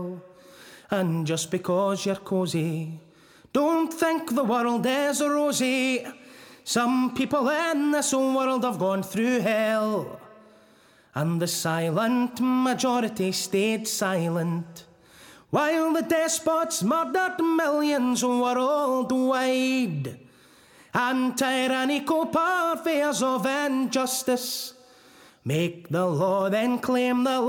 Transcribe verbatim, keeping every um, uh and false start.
And just because you're cosy, don't think the world is rosy. Some people in this world have gone through hell, and the silent majority stayed silent, while the despots murdered millions worldwide. And tyrannical purveyors of injustice make the law, then claim the